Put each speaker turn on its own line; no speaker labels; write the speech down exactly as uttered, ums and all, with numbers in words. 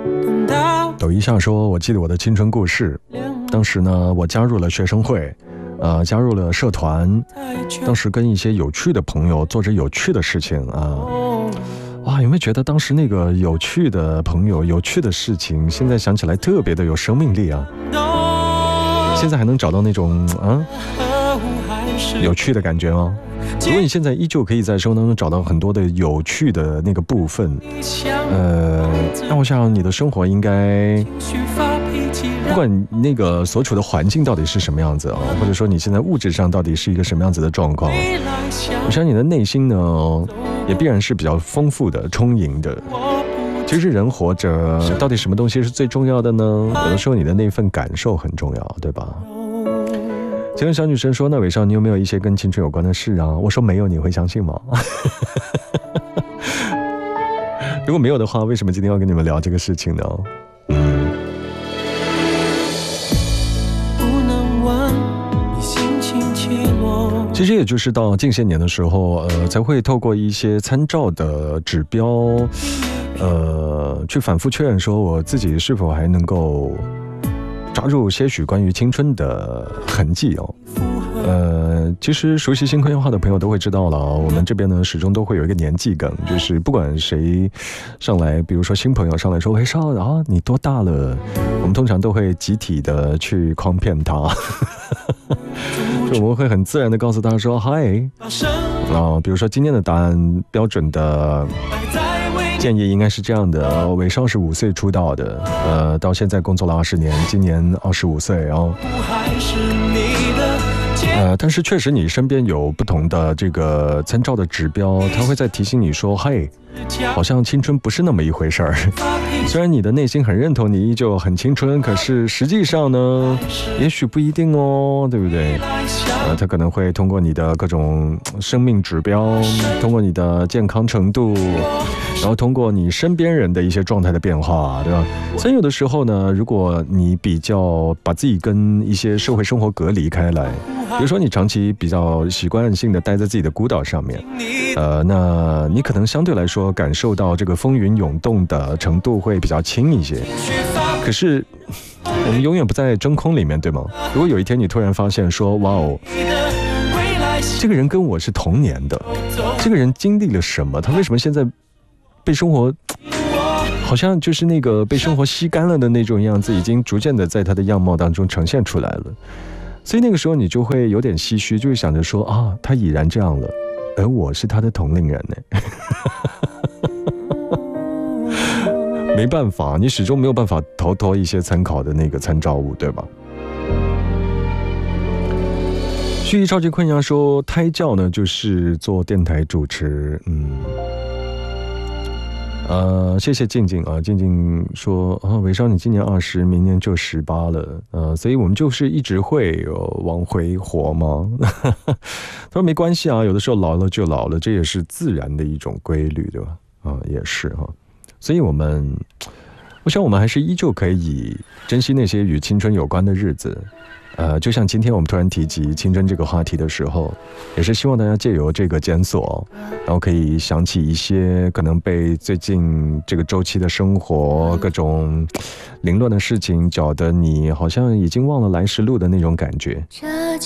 抖一下说，我记得我的青春故事，当时呢，我加入了学生会，呃，加入了社团，当时跟一些有趣的朋友做着有趣的事情啊。哇，有没有觉得当时那个有趣的朋友、有趣的事情，现在想起来特别的有生命力啊？现在还能找到那种啊有趣的感觉吗？如果你现在依旧可以在生活当中找到很多的有趣的那个部分，呃，那我想你的生活应该，不管你那个所处的环境到底是什么样子啊，或者说你现在物质上到底是一个什么样子的状况，我想你的内心呢，也必然是比较丰富的、充盈的。其实人活着，到底什么东西是最重要的呢？有的时候你的那份感受很重要，对吧？请问小女生说，那伟少你有没有一些跟青春有关的事啊？我说没有，你会相信吗？如果没有的话，为什么今天要跟你们聊这个事情呢？嗯，其实也就是到近些年的时候，呃，才会透过一些参照的指标，呃，去反复确认说我自己是否还能够抓住些许关于青春的痕迹哦。呃，其实熟悉星空夜话的朋友都会知道了，我们这边呢始终都会有一个年纪梗，就是不管谁上来，比如说新朋友上来说，喂少啊，你多大了？我们通常都会集体的去诓骗他，就我们会很自然的告诉他说，嗨，啊，比如说今天的答案标准的建议应该是这样的，伟少是五岁出道的，呃，到现在工作了二十年，今年二十五岁，然后，呃，但是确实你身边有不同的这个参照的指标，他会在提醒你说，嘿，好像青春不是那么一回事儿。虽然你的内心很认同你依旧很青春，可是实际上呢，也许不一定哦，对不对？呃，他可能会通过你的各种生命指标，通过你的健康程度，然后通过你身边人的一些状态的变化，对吧？所以有的时候呢，如果你比较把自己跟一些社会生活隔离开来，比如说你长期比较习惯性的待在自己的孤岛上面，呃，那你可能相对来说感受到这个风云涌动的程度会比较轻一些。可是我们永远不在真空里面，对吗？如果有一天你突然发现说，哇哦，这个人跟我是同年的，这个人经历了什么？他为什么现在被生活好像就是那个被生活吸干了的那种样子，已经逐渐的在他的样貌当中呈现出来了。所以那个时候你就会有点唏嘘，就会想着说啊，他已然这样了，而我是他的同龄人呢。没办法，你始终没有办法逃脱一些参考的那个参照物，对吧？蓄意超级困阳说，胎教呢就是做电台主持，嗯。呃，谢谢静静啊，静静说啊，伟少你今年二十，明年就十八了，呃，所以我们就是一直会、呃、往回活吗？他说没关系啊，有的时候老了就老了，这也是自然的一种规律，对吧？啊、呃，也是哈，所以我们，我想我们还是依旧可以珍惜那些与青春有关的日子。呃，就像今天我们突然提及青春这个话题的时候，也是希望大家借由这个检索，然后可以想起一些可能被最近这个周期的生活各种凌乱的事情搅得你好像已经忘了来时路的那种感觉。